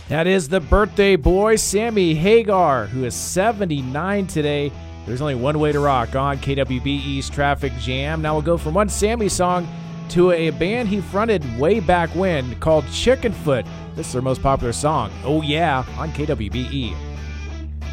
That is the birthday boy, Sammy Hagar, who is 79 today. There's only one way to rock on KWBE's Traffic Jam. Now we'll go from one Sammy song to a band he fronted way back when called Chickenfoot. This is their most popular song, Oh Yeah, on KWBE.